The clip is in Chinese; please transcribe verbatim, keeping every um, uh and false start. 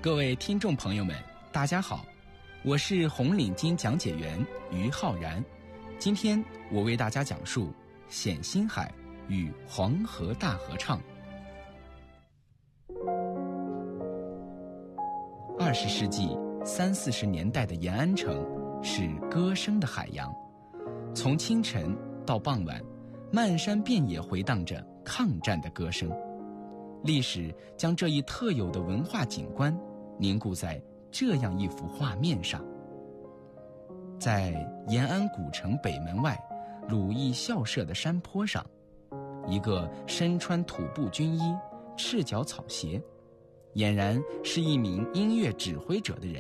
各位听众朋友们，大家好，我是红领巾讲解员于浩然。今天我为大家讲述冼星海与黄河大合唱。二十世纪三四十年代的延安城是歌声的海洋，从清晨到傍晚，漫山遍野回荡着抗战的歌声。历史将这一特有的文化景观凝固在这样一幅画面上。在延安古城北门外鲁艺校舍的山坡上，一个身穿土布军衣、赤脚草鞋，俨然是一名音乐指挥者的人